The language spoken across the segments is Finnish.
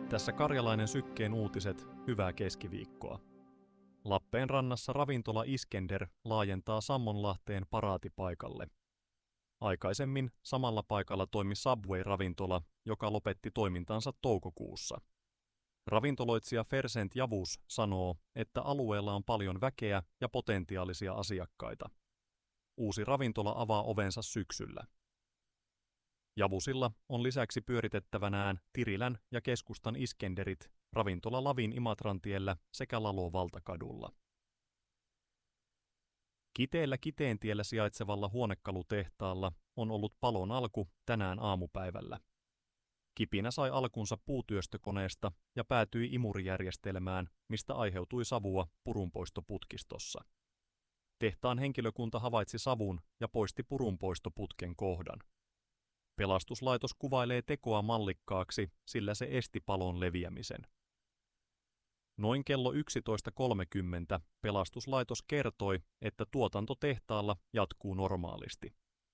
Tässä Karjalainen Sykkeen uutiset, hyvää keskiviikkoa. Lappeenrannassa ravintola Iskender laajentaa Sammonlahteen paraatipaikalle. Aikaisemmin samalla paikalla toimi Subway-ravintola, joka lopetti toimintansa toukokuussa. Ravintoloitsija Fersent Javus sanoo, että alueella on paljon väkeä ja potentiaalisia asiakkaita. Uusi ravintola avaa ovensa syksyllä. Javusilla on lisäksi pyöritettävänään Tirilän ja keskustan Iskenderit, ravintola Lavin Imatrantiellä sekä Lalo Valtakadulla. Kiteellä Kiteentiellä sijaitsevalla huonekalutehtaalla on ollut palon alku tänään aamupäivällä. Kipinä sai alkunsa puutyöstökoneesta ja päätyi imurijärjestelmään, mistä aiheutui savua purunpoistoputkistossa. Tehtaan henkilökunta havaitsi savun ja poisti purunpoistoputken kohdan. Pelastuslaitos kuvailee tekoa mallikkaaksi, sillä se esti palon leviämisen. Noin kello 11.30 pelastuslaitos kertoi, että tuotanto tehtaalla jatkuu normaalisti.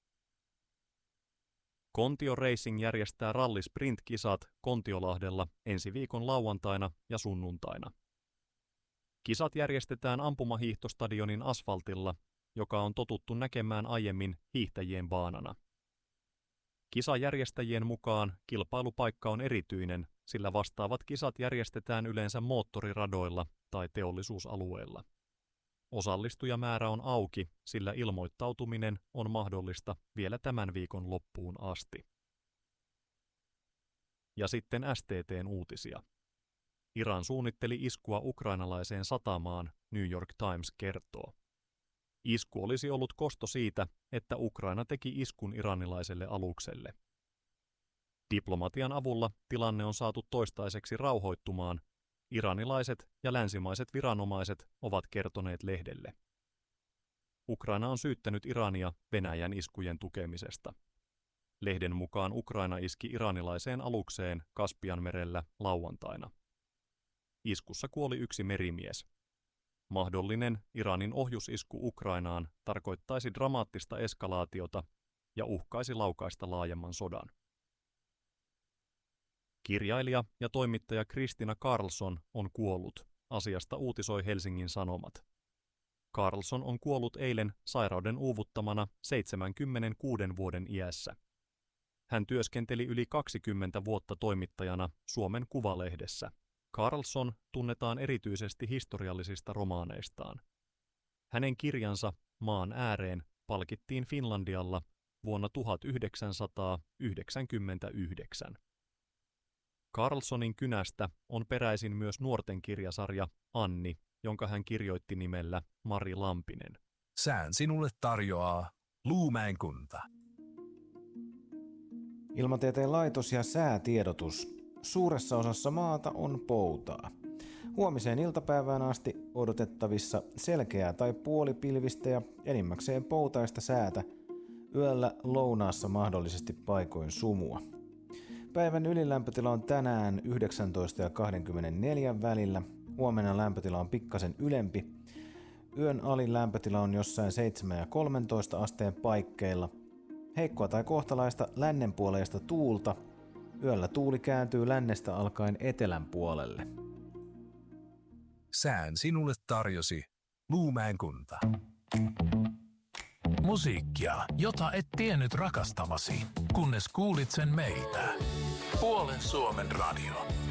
Kontio Racing järjestää rallisprint-kisat Kontiolahdella ensi viikon lauantaina ja sunnuntaina. Kisat järjestetään ampumahiihtostadionin asfaltilla, joka on totuttu näkemään aiemmin hiihtäjien baanana. Kisajärjestäjien mukaan kilpailupaikka on erityinen, sillä vastaavat kisat järjestetään yleensä moottoriradoilla tai teollisuusalueilla. Osallistujamäärä on auki, sillä ilmoittautuminen on mahdollista vielä tämän viikon loppuun asti. Ja sitten STT:n uutisia. Iran suunnitteli iskua ukrainalaiseen satamaan, New York Times kertoo. Isku olisi ollut kosto siitä, että Ukraina teki iskun iranilaiselle alukselle. Diplomatian avulla tilanne on saatu toistaiseksi rauhoittumaan, iranilaiset ja länsimaiset viranomaiset ovat kertoneet lehdelle. Ukraina on syyttänyt Irania Venäjän iskujen tukemisesta. Lehden mukaan Ukraina iski iranilaiseen alukseen Kaspianmerellä lauantaina. Iskussa kuoli yksi merimies. Mahdollinen Iranin ohjusisku Ukrainaan tarkoittaisi dramaattista eskalaatiota ja uhkaisi laukaista laajemman sodan. Kirjailija ja toimittaja Kristina Karlsson on kuollut, asiasta uutisoi Helsingin Sanomat. Karlsson on kuollut eilen sairauden uuvuttamana 76 vuoden iässä. Hän työskenteli yli 20 vuotta toimittajana Suomen Kuvalehdessä. Karlsson tunnetaan erityisesti historiallisista romaaneistaan. Hänen kirjansa Maan ääreen palkittiin Finlandialla vuonna 1999. Karlssonin kynästä on peräisin myös nuorten kirjasarja Anni, jonka hän kirjoitti nimellä Mari Lampinen. Sään sinulle tarjoaa Luumäen kunta. Ilmatieteen laitos ja säätiedotus. Suuressa osassa maata on poutaa. Huomiseen iltapäivään asti odotettavissa selkeää tai puolipilvistä ja enimmäkseen poutaista säätä. Yöllä lounaassa mahdollisesti paikoin sumua. Päivän ylilämpötila on tänään 19 ja 24 välillä. Huomenna lämpötila on pikkasen ylempi. Yön alin lämpötila on jossain 7 ja 13 asteen paikkeilla. Heikkoa tai kohtalaista lännenpuoleista tuulta. Yöllä tuuli kääntyy lännestä alkaen etelän puolelle. Sään sinulle tarjosi Luumäen kunta. Musiikkia, jota et tiennyt rakastavasi, kunnes kuulit sen meiltä. Puolen Suomen radio.